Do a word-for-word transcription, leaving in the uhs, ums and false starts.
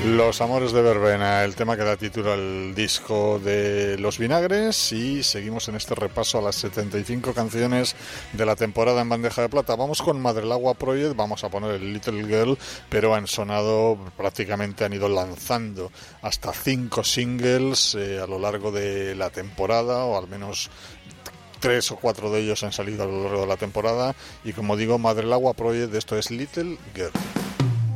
Los Amores de Verbena, el tema que da título al disco de Los Vinagres, y seguimos en este repaso a las setenta y cinco canciones de la temporada en bandeja de plata. Vamos con Madrelagua Project, vamos a poner el Little Girl, pero han sonado, prácticamente han ido lanzando hasta cinco singles eh, a lo largo de la temporada, o al menos tres o cuatro de ellos han salido a lo largo de la temporada, y como digo, Madrelagua Project, esto es Little Girl.